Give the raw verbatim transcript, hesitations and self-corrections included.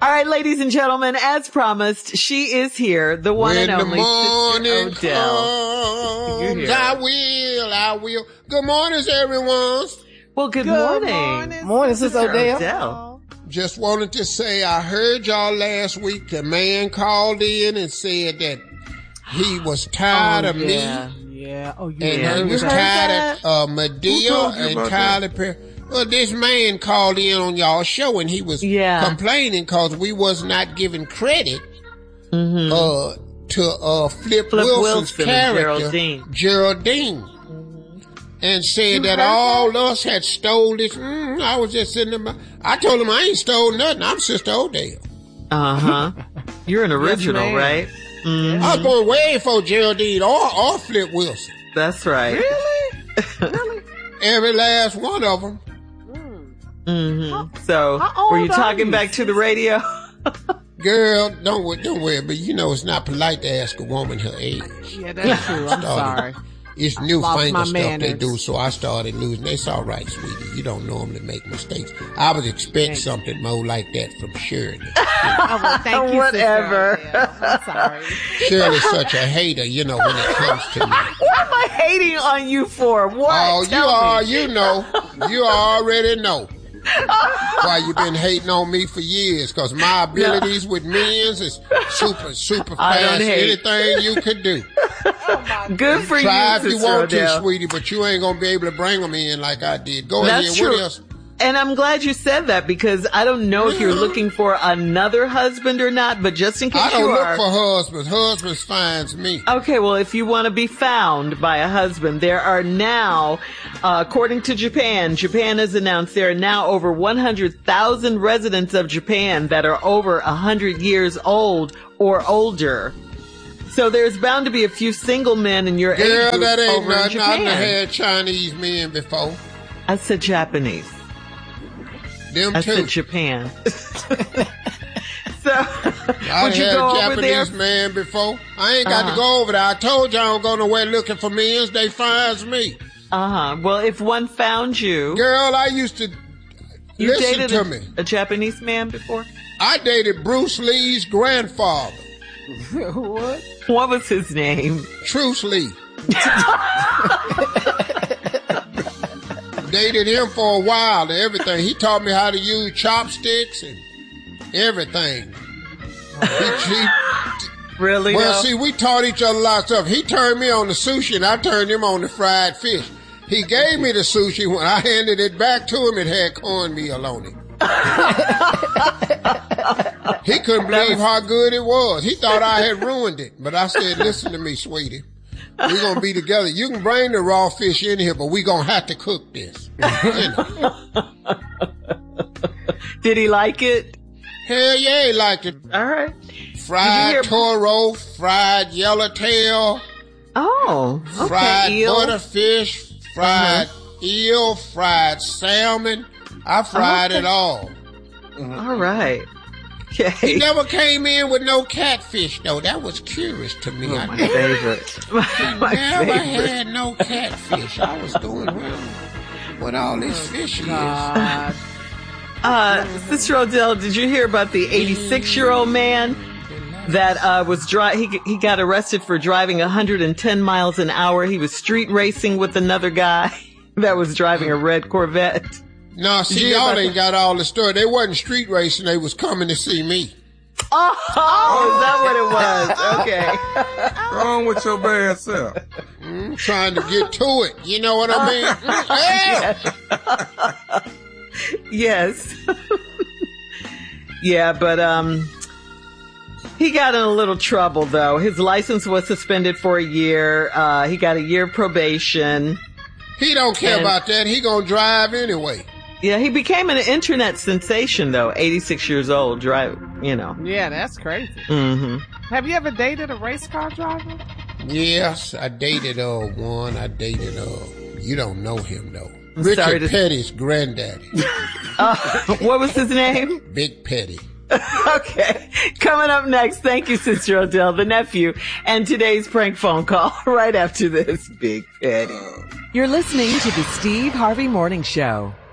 All right, ladies and gentlemen, as promised, she is here, the one when and only morning Sister Odell. comes, I will, I will. Good morning, everyone. Well, good, good morning. Morning, morning Sister Sister Odell. Odell. Just wanted to say, I heard y'all last week. A man called in and said that he was tired oh, of yeah. me. Yeah. Oh, you And yeah. he was heard tired that? of uh, Medea and Tyler Perry. Well, this man called in on y'all show and he was yeah. complaining because we was not giving credit mm-hmm. uh, to uh, Flip, Flip Wilson's Wilson character, Geraldine, Geraldine mm-hmm. and said you that all that? us had stole this. Mm, I was just sitting there. I told him I ain't stole nothing. I'm Sister Odell. Uh-huh. You're an original, yes, right? Mm-hmm. I was going way before Geraldine or, or Flip Wilson. That's right. Really? Really? Every last one of them. Mm-hmm. How, so, how were you old are talking you? back to the radio? Girl, don't worry, don't worry, but you know it's not polite to ask a woman her age. Yeah, that's true. I'm sorry. It's newfangled stuff manners. they do, so I started losing. It's all right, sweetie. You don't normally make mistakes. I would expect something more like that from Shirley. Oh, well, thank you, Whatever. Sister Odell. I'm sorry. Shirley's such a hater, you know, when it comes to me. What am I hating on you for? What? Oh, you Tell are, me. you know. You already know. Why you been hating on me for years, because my abilities no. with men's is super, super fast. Anything you could do. Oh Good for Try you, if you Sister want Odell. to, sweetie, but you ain't gonna be able to bring them in like I did. Go That's ahead. True. What else? And I'm glad you said that because I don't know if you're looking for another husband or not, but just in case I don't you look are. for husbands. Husbands finds me. Okay, well, if you want to be found by a husband, there are now, uh, according to Japan, Japan has announced there are now over one hundred thousand residents of Japan that are over one hundred years old or older. So there's bound to be a few single men in your Girl, age group that ain't over in nothing. I've Japan. had Chinese men before. I said Japanese. Them I too. said Japan. so, I would you had go a over there? Japanese man before. I ain't got Uh-huh. to go over there. I told you I don't go nowhere looking for men. They finds me. Uh-huh. Well, if one found you... Girl, I used to... You listen dated to a, me. a Japanese man before? I dated Bruce Lee's grandfather. What? What was his name? Truce Lee. Dated him for a while and everything. He taught me how to use chopsticks and everything. He, he, Really? well, though? see, we taught each other a lot of stuff. He turned me on the sushi and I turned him on the fried fish. He gave me the sushi. When I handed it back to him, it had cornmeal on it. He couldn't believe how good it was. He thought I had ruined it. But I said, listen to me, sweetie. We're going to be together. You can bring the raw fish in here, but we're going to have to cook this. You know. Did he like it? Hell yeah, he liked it. All right. Fried hear- toro, fried yellowtail, Oh, okay. fried Eel. butterfish, fried eel, fried salmon. I fried Okay. it all. All right. He Okay. never came in with no catfish, though. That was curious to me. Oh, I my never, favorite. My, my never favorite. had no catfish. I was doing well with all this fish is. God. Uh, Sister Odell, did you hear about the eighty-six-year-old man that uh, was dri- he he got arrested for driving one hundred ten miles an hour? He was street racing with another guy that was driving a red Corvette. No, Did you see, hear y'all about ain't got all the story. They wasn't street racing. They was coming to see me. Oh, oh, is that what it was? Okay. What's wrong with your bad self? Mm, trying to get to it. You know what I mean? Mm, yeah. Yes. Yeah, but um he got in a little trouble though. His license was suspended for a year. Uh he got a year probation. He don't care And- about that. He gonna drive anyway. Yeah, he became an internet sensation though. eighty-six years old, drive, you know. Yeah, that's crazy. Mhm. Have you ever dated a race car driver? Yes, I dated uh one. I dated uh you don't know him though. I'm sorry Richard to- Petty's granddaddy. Uh, what was his name? Big Petty. Okay. Coming up next, thank you, Sister Odell, the nephew, and today's prank phone call right after this. Big Petty. You're listening to the Steve Harvey Morning Show.